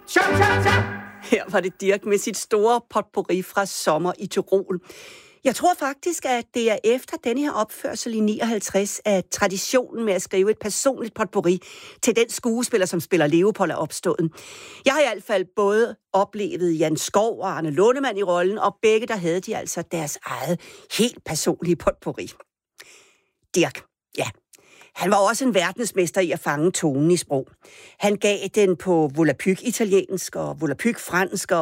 Chop, chop, chop! Her var det Dirch med sit store potpourri fra Sommer i Tyrol. Jeg tror faktisk, at det er efter denne her opførsel i 59, at traditionen med at skrive et personligt potpourri til den skuespiller, som spiller Leopold, er opstået. Jeg har i hvert fald både oplevet Jan Skov og Arne Lundemann i rollen, og begge der havde de altså deres eget helt personlige potpourri. Dirch, ja. Han var også en verdensmester i at fange tonen i sprog. Han gav den på volapyk italiensk og volapyk fransk